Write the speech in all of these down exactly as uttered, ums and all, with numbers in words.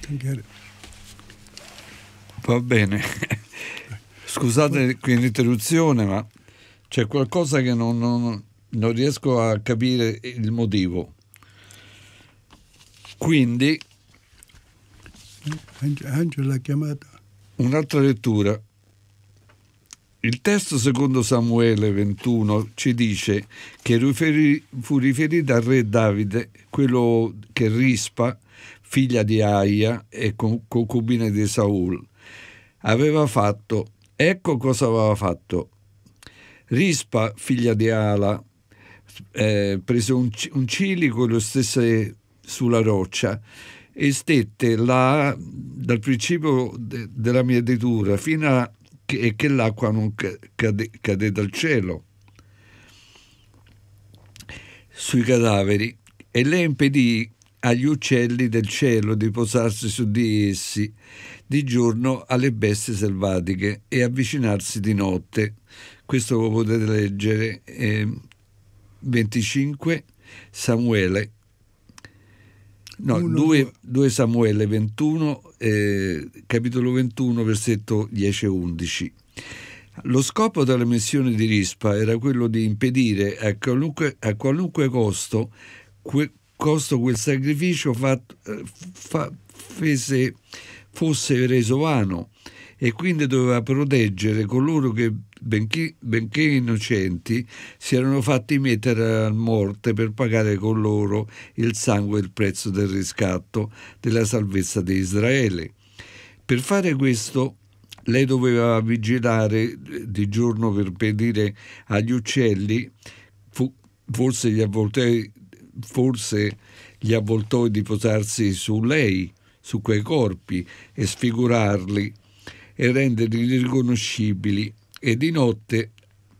Va bene. Scusate l'interruzione, ma c'è qualcosa che non, non, non riesco a capire il motivo. Quindi Angelo l'ha chiamata. Un'altra lettura. Il testo secondo Samuele ventuno ci dice che riferi, fu riferito al re Davide, quello che Rispa, figlia di Aia e concubina di Saul, aveva fatto. Ecco cosa aveva fatto. Rispa, figlia di Ala, eh, prese un, un cilico e lo stesse sulla roccia e stette là dal principio de, della mietitura fino a che, che l'acqua non cade, cade dal cielo sui cadaveri, e lei impedì agli uccelli del cielo di posarsi su di essi di giorno, alle bestie selvatiche, e avvicinarsi di notte. Questo lo potete leggere eh, venticinque Samuele no due Samuele ventuno, eh, capitolo ventuno, versetto dieci e undici. Lo scopo della missione di Rispa era quello di impedire a qualunque, a qualunque costo, que, costo quel sacrificio fatto, fa, fese, fosse reso vano, e quindi doveva proteggere coloro che, benché, benché innocenti, si erano fatti mettere a morte per pagare con loro il sangue e il prezzo del riscatto della salvezza di Israele. Per fare questo lei doveva vigilare di giorno per impedire agli uccelli, forse gli avvoltoi, forse gli avvoltoi di posarsi su lei, su quei corpi, e sfigurarli e renderli irriconoscibili, e di notte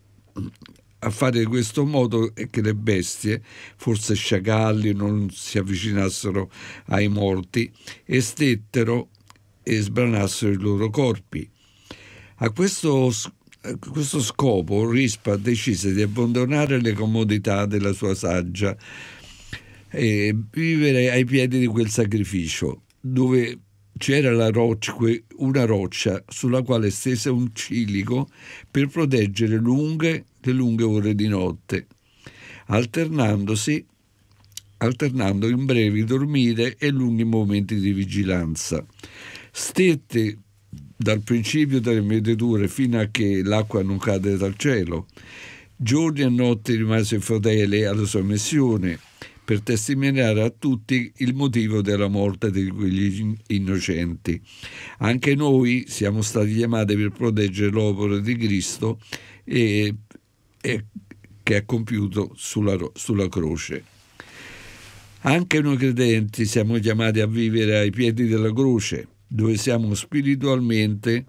a fare in questo modo che le bestie, forse sciacalli, non si avvicinassero ai morti e stettero e sbranassero i loro corpi. A questo, a questo scopo Rispa decise di abbandonare le comodità della sua saggia e vivere ai piedi di quel sacrificio, dove c'era la roccia, una roccia sulla quale stese un cilico per proteggere lunghe, le lunghe ore di notte, alternandosi, alternando in brevi dormire e lunghi momenti di vigilanza. Stette dal principio delle mietiture fino a che l'acqua non cade dal cielo. Giorni e notti rimase fedele alla sua missione, per testimoniare a tutti il motivo della morte di quegli innocenti. Anche noi siamo stati chiamati per proteggere l'opera di Cristo e, e che ha compiuto sulla, sulla croce. Anche noi credenti siamo chiamati a vivere ai piedi della croce, dove siamo spiritualmente.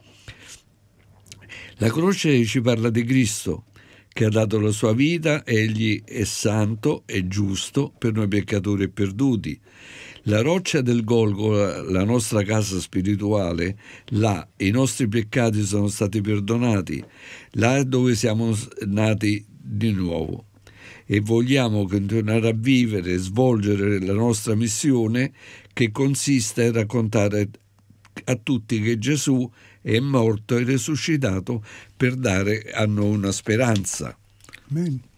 La croce ci parla di Cristo, che ha dato la sua vita. Egli è santo e giusto per noi peccatori e perduti. La roccia del Golgota, la nostra casa spirituale, là i nostri peccati sono stati perdonati, là dove siamo nati di nuovo, e vogliamo continuare a vivere e svolgere la nostra missione, che consiste in raccontare a tutti che Gesù è morto e risuscitato per dare a noi una speranza. Amen.